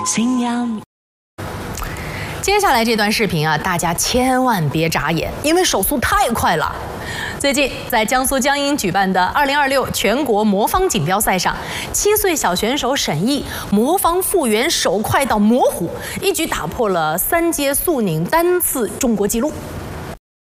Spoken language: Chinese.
聲音。 接下来这段视频啊，大家千万别眨眼，因为手速太快了。最近在江苏江阴举办的2026全国魔方锦标赛上，7岁小选手沈毅魔方复原手快到模糊，一举打破了3阶速拧单次中国纪录。